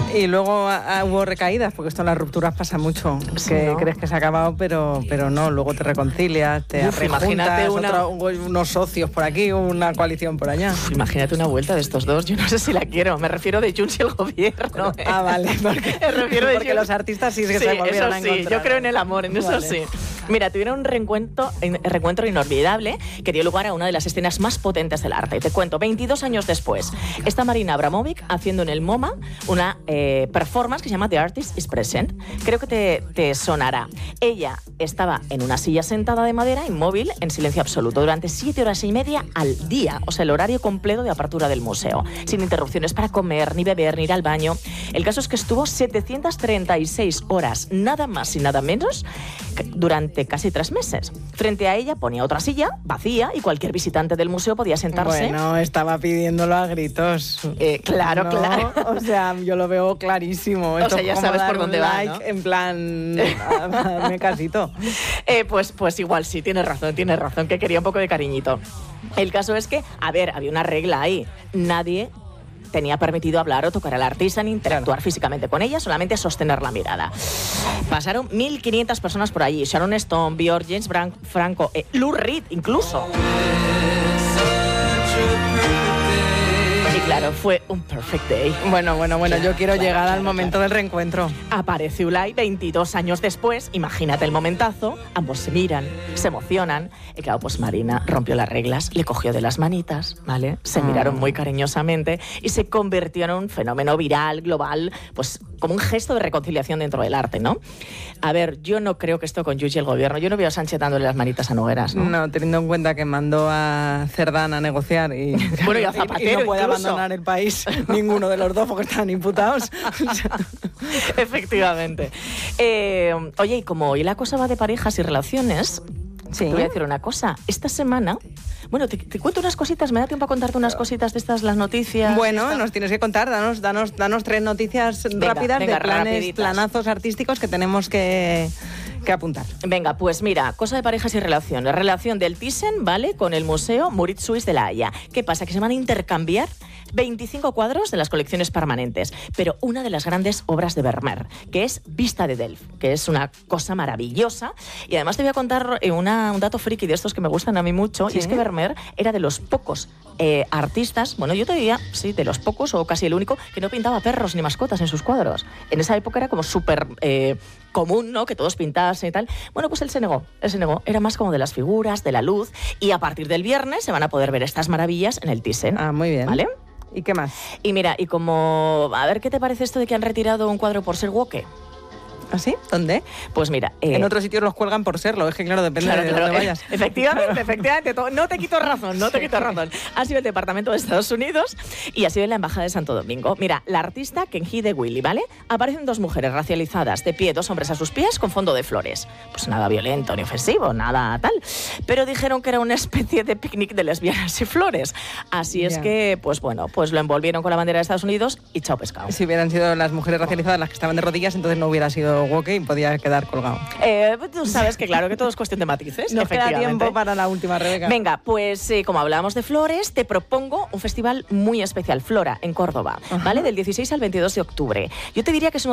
Y luego hubo recaídas, porque esto en las rupturas pasa mucho. Sí, que ¿no? crees que se ha acabado, pero no. Luego te reconcilias, te imagínate rejuntas, unos socios por aquí, una coalición por allá. Imagínate una vuelta de estos dos. Yo no sé si la quiero. Me refiero de Junts y el gobierno. Ah, vale. Porque los artistas sí que se volvieron a encontrar. Yo creo en el amor, en eso sí. Mira, tuvieron un reencuentro inolvidable que dio lugar a una de las escenas más potentes del arte. Te cuento, 22 años después, está Marina Abramovic haciendo en el MoMA una performance que se llama The Artist is Present. Creo que te sonará. Ella estaba en una silla sentada de madera, inmóvil, en silencio absoluto, durante 7 horas y media al día, o sea, el horario completo de apertura del museo, sin interrupciones para comer, ni beber, ni ir al baño. El caso es que estuvo 736 horas, nada más y nada menos, durante casi 3 meses. Frente a ella ponía otra silla vacía y cualquier visitante del museo podía sentarse. Bueno, estaba pidiéndolo a gritos. Claro. O sea, yo lo veo clarísimo. O sea, ya sabes por dónde va, like, ¿no? En plan, me casito. Pues igual sí, tienes razón, que quería un poco de cariñito. El caso es que, a ver, había una regla ahí. Nadie tenía permitido hablar o tocar al artista ni interactuar físicamente con ella, solamente sostener la mirada. Pasaron 1.500 personas por allí. Sharon Stone, Björk, James Franco, Lou Reed incluso. Y claro, fue un perfect day. Bueno, yo quiero llegar al momento del reencuentro. Aparece Ulay 22 años después, imagínate el momentazo, ambos se miran, se emocionan, y claro, pues Marina rompió las reglas, le cogió de las manitas, ¿vale? Se miraron muy cariñosamente y se convirtió en un fenómeno viral, global, pues como un gesto de reconciliación dentro del arte, ¿no? A ver, yo no creo que esto con Junts y el gobierno, yo no veo a Sánchez dándole las manitas a Nogueras, ¿no? No, teniendo en cuenta que mandó a Cerdán a negociar y, bueno, y a Zapatero y no puede incluso abandonar el país ninguno de los dos porque están imputados. Efectivamente. Oye, y como hoy la cosa va de parejas y relaciones, sí. Te voy a decir una cosa. Esta semana, bueno, te cuento unas cositas, ¿me da tiempo a contarte unas cositas de estas, las noticias? Bueno, nos tienes que contar, danos 3 noticias rápidas de planazos artísticos que tenemos que apuntar. Venga, pues mira, cosa de parejas y relaciones. Relación del Thyssen, ¿vale? Con el Museo Mauritshuis de La Haya. ¿Qué pasa? Que se van a intercambiar 25 cuadros de las colecciones permanentes, pero una de las grandes obras de Vermeer, que es Vista de Delft, que es una cosa maravillosa. Y además te voy a contar un dato friki de estos que me gustan a mí mucho, ¿sí? Y es que Vermeer era de los pocos artistas, bueno, yo te diría, sí, de los pocos o casi el único, que no pintaba perros ni mascotas en sus cuadros. En esa época era como súper común, ¿no?, que todos pintasen y tal. Bueno, pues él se negó. Era más como de las figuras, de la luz, y a partir del viernes se van a poder ver estas maravillas en el Thyssen. Ah, muy bien. ¿Vale? ¿Y qué más? Y mira, y como... A ver, ¿qué te parece esto de que han retirado un cuadro por ser woke? ¿Ah, sí? ¿Dónde? Pues mira... en otros sitios los cuelgan por serlo, es que claro, depende de dónde vayas. Efectivamente, no te quito razón. Ha sido el Departamento de Estados Unidos y ha sido en la Embajada de Santo Domingo. Mira, la artista Kenji de Willy, ¿vale? Aparecen 2 mujeres racializadas de pie, 2 hombres a sus pies con fondo de flores. Pues nada violento ni ofensivo, nada tal. Pero dijeron que era una especie de picnic de lesbianas y flores. Así es que, pues bueno, pues lo envolvieron con la bandera de Estados Unidos y chao pescado. Si hubieran sido las mujeres racializadas las que estaban de rodillas, entonces no hubiera sido woke y podía quedar colgado. Tú sabes que claro, que todo es cuestión de matices. Nos queda tiempo para la última, Rebeca. Venga, pues como hablábamos de flores, te propongo un festival muy especial, Flora, en Córdoba, ¿vale? Del 16 al 22 de octubre. Yo te diría que es uno